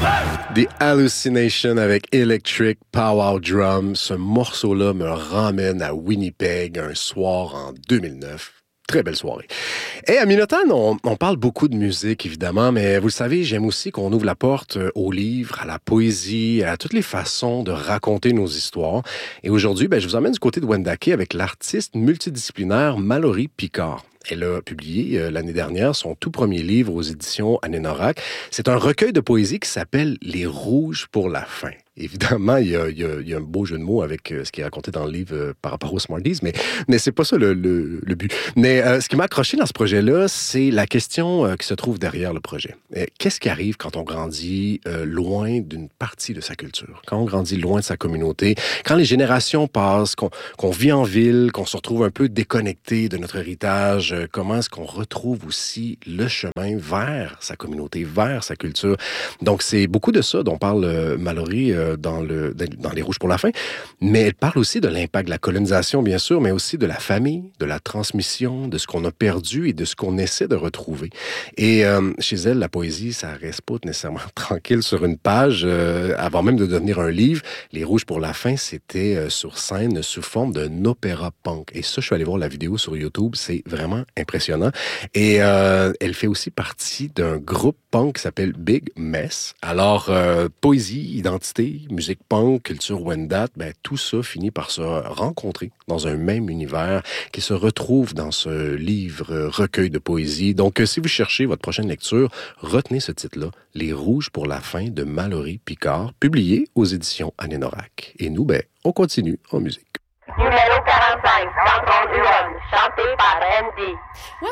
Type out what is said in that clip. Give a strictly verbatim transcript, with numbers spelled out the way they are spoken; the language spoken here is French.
The Hallucination avec Electric Power Drum. Ce morceau-là me ramène à Winnipeg un soir en deux mille neuf. Très belle soirée. Et à Minotaine, on, on parle beaucoup de musique, évidemment, mais vous le savez, j'aime aussi qu'on ouvre la porte aux livres, à la poésie, à toutes les façons de raconter nos histoires. Et aujourd'hui, ben, je vous emmène du côté de Wendake avec l'artiste multidisciplinaire Mallory Picard. Elle a publié euh, l'année dernière son tout premier livre aux éditions Anénorak. C'est un recueil de poésie qui s'appelle « Les rouges pour la fin ». Évidemment, il y, a, il, y a, il y a un beau jeu de mots avec euh, ce qui est raconté dans le livre euh, par rapport aux Smarties, mais, mais c'est pas ça le, le, le but. Mais euh, ce qui m'a accroché dans ce projet-là, c'est la question euh, qui se trouve derrière le projet. Euh, qu'est-ce qui arrive quand on grandit euh, loin d'une partie de sa culture? Quand on grandit loin de sa communauté? Quand les générations passent, qu'on, qu'on vit en ville, qu'on se retrouve un peu déconnecté de notre héritage, euh, comment est-ce qu'on retrouve aussi le chemin vers sa communauté, vers sa culture? Donc, c'est beaucoup de ça dont parle euh, Mallory euh, Dans, le, dans Les Rouges pour la fin, mais elle parle aussi de l'impact de la colonisation, bien sûr, mais aussi de la famille, de la transmission, de ce qu'on a perdu et de ce qu'on essaie de retrouver. Et euh, chez elle, la poésie, ça reste pas nécessairement tranquille sur une page. Euh, avant même de devenir un livre, Les Rouges pour la fin, c'était euh, sur scène sous forme d'un opéra punk. Et ça, je suis allé voir la vidéo sur YouTube, c'est vraiment impressionnant. Et euh, elle fait aussi partie d'un groupe punk qui s'appelle Big Mess. Alors, euh, poésie, identité, musique punk, culture Wendat, ben, tout ça finit par se rencontrer dans un même univers qui se retrouve dans ce livre recueil de poésie. Donc, si vous cherchez votre prochaine lecture, retenez ce titre-là, Les Rouges pour la fin de Mallory Picard, publié aux éditions Anénorak. Et nous, ben, on continue en musique. Numéro quarante-cinq, Rencontre Huron, chanté par Andy. Ouais,